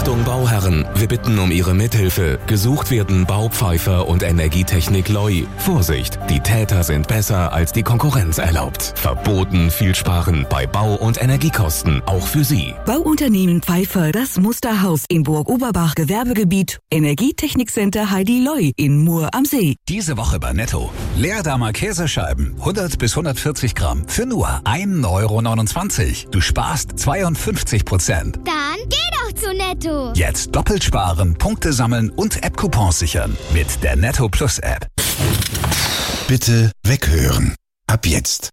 Achtung Bauherren, wir bitten um Ihre Mithilfe. Gesucht werden Baupfeifer und Energietechnik Loi. Vorsicht, die Täter sind besser als die Konkurrenz erlaubt. Verboten viel sparen bei Bau- und Energiekosten, auch für Sie. Bauunternehmen Pfeiffer, das Musterhaus in Burg-Oberbach Gewerbegebiet. Energietechnikcenter Heidi Loi in Mur am See. Diese Woche bei Netto. Leerdammer Käsescheiben, 100 bis 140 Gramm für nur 1,29 €. Du sparst 52%. Dann geh doch zu Netto. Jetzt doppelt sparen, Punkte sammeln und App-Coupons sichern mit der Netto Plus App. Bitte weghören. Ab jetzt.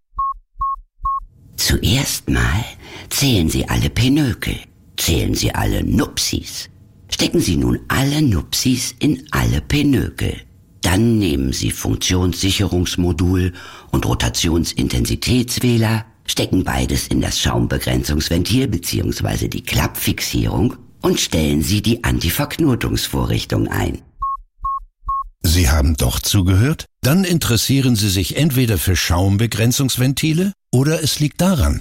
Zuerst mal zählen Sie alle Pinökel. Zählen Sie alle Nupsis. Stecken Sie nun alle Nupsis in alle Pinökel. Dann nehmen Sie Funktionssicherungsmodul und Rotationsintensitätswähler, stecken beides in das Schaumbegrenzungsventil bzw. die Klappfixierung und stellen Sie die Antiverknotungsvorrichtung ein. Sie haben doch zugehört? Dann interessieren Sie sich entweder für Schaumbegrenzungsventile oder es liegt daran.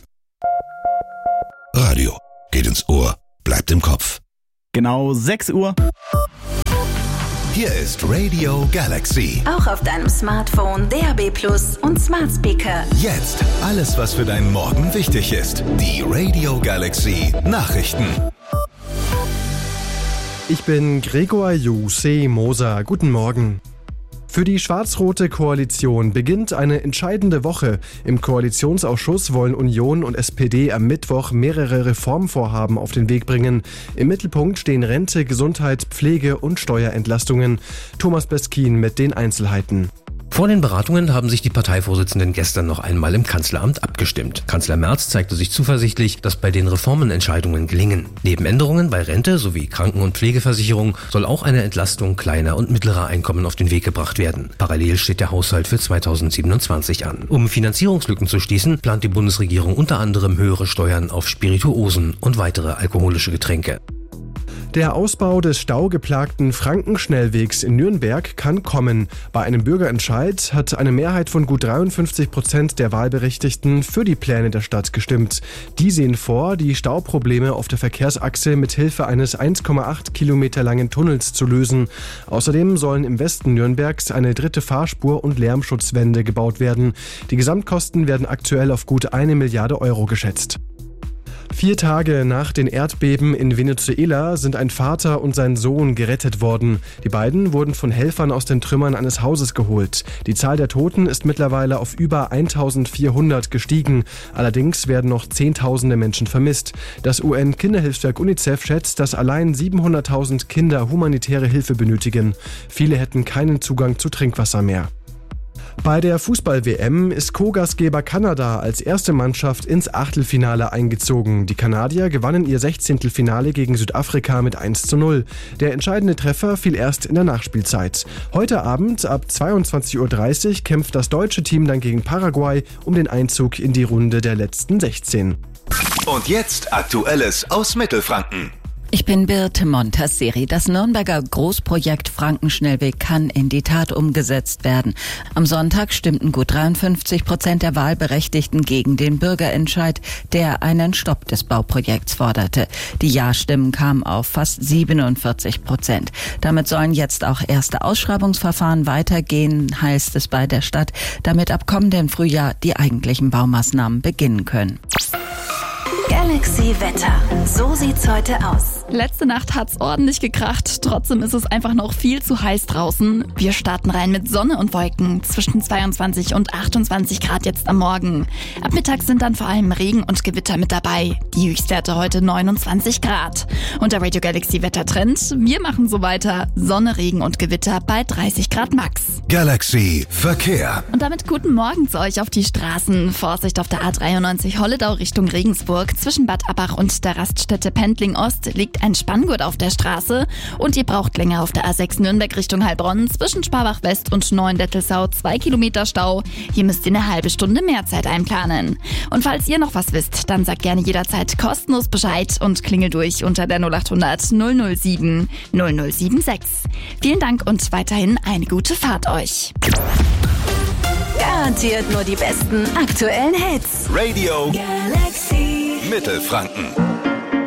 Radio geht ins Ohr, bleibt im Kopf. Genau 6 Uhr. Hier ist Radio Galaxy. Auch auf deinem Smartphone, DAB+ und Smart Speaker. Jetzt alles, was für deinen Morgen wichtig ist. Die Radio Galaxy Nachrichten. Ich bin Gregor Juse Moser. Guten Morgen. Für die schwarz-rote Koalition beginnt eine entscheidende Woche. Im Koalitionsausschuss wollen Union und SPD am Mittwoch mehrere Reformvorhaben auf den Weg bringen. Im Mittelpunkt stehen Rente, Gesundheit, Pflege und Steuerentlastungen. Thomas Beskin mit den Einzelheiten. Vor den Beratungen haben sich die Parteivorsitzenden gestern noch einmal im Kanzleramt abgestimmt. Kanzler Merz zeigte sich zuversichtlich, dass bei den Reformen Entscheidungen gelingen. Neben Änderungen bei Rente sowie Kranken- und Pflegeversicherung soll auch eine Entlastung kleiner und mittlerer Einkommen auf den Weg gebracht werden. Parallel steht der Haushalt für 2027 an. Um Finanzierungslücken zu schließen, plant die Bundesregierung unter anderem höhere Steuern auf Spirituosen und weitere alkoholische Getränke. Der Ausbau des staugeplagten Frankenschnellwegs in Nürnberg kann kommen. Bei einem Bürgerentscheid hat eine Mehrheit von gut 53% der Wahlberechtigten für die Pläne der Stadt gestimmt. Die sehen vor, die Stauprobleme auf der Verkehrsachse mit Hilfe eines 1,8 Kilometer langen Tunnels zu lösen. Außerdem sollen im Westen Nürnbergs eine dritte Fahrspur und Lärmschutzwände gebaut werden. Die Gesamtkosten werden aktuell auf gut 1 Milliarde Euro geschätzt. 4 Tage nach den Erdbeben in Venezuela sind ein Vater und sein Sohn gerettet worden. Die beiden wurden von Helfern aus den Trümmern eines Hauses geholt. Die Zahl der Toten ist mittlerweile auf über 1400 gestiegen. Allerdings werden noch Zehntausende Menschen vermisst. Das UN-Kinderhilfswerk UNICEF schätzt, dass allein 700.000 Kinder humanitäre Hilfe benötigen. Viele hätten keinen Zugang zu Trinkwasser mehr. Bei der Fußball-WM ist Co-Gastgeber Kanada als erste Mannschaft ins Achtelfinale eingezogen. Die Kanadier gewannen ihr 16. Finale gegen Südafrika mit 1:0. Der entscheidende Treffer fiel erst in der Nachspielzeit. Heute Abend ab 22:30 Uhr kämpft das deutsche Team dann gegen Paraguay um den Einzug in die Runde der letzten 16. Und jetzt Aktuelles aus Mittelfranken. Ich bin Birte Montasseri. Das Nürnberger Großprojekt Frankenschnellweg kann in die Tat umgesetzt werden. Am Sonntag stimmten gut 53% der Wahlberechtigten gegen den Bürgerentscheid, der einen Stopp des Bauprojekts forderte. Die Ja-Stimmen kamen auf fast 47%. Damit sollen jetzt auch erste Ausschreibungsverfahren weitergehen, heißt es bei der Stadt, damit ab kommenden Frühjahr die eigentlichen Baumaßnahmen beginnen können. Galaxy Wetter. So sieht's heute aus. Letzte Nacht hat's ordentlich gekracht. Trotzdem ist es einfach noch viel zu heiß draußen. Wir starten rein mit Sonne und Wolken. Zwischen 22 und 28 Grad jetzt am Morgen. Ab Mittag sind dann vor allem Regen und Gewitter mit dabei. Die Höchstwerte heute 29 Grad. Und der Radio Galaxy Wettertrend. Wir machen so weiter. Sonne, Regen und Gewitter bei 30 Grad max. Galaxy Verkehr. Und damit guten Morgen zu euch auf die Straßen. Vorsicht auf der A93 Holledau Richtung Regensburg. Zwischen Bad Abbach und der Raststätte Pendling Ost liegt ein Spanngurt auf der Straße und ihr braucht länger auf der A6 Nürnberg Richtung Heilbronn zwischen Sparbach West und Neuendettelsau 2 Kilometer Stau. Hier müsst ihr eine halbe Stunde mehr Zeit einplanen. Und falls ihr noch was wisst, dann sagt gerne jederzeit kostenlos Bescheid und klingelt durch unter der 0800 007 0076. Vielen Dank und weiterhin eine gute Fahrt euch. Garantiert nur die besten aktuellen Hits. Radio Galaxy Mittelfranken.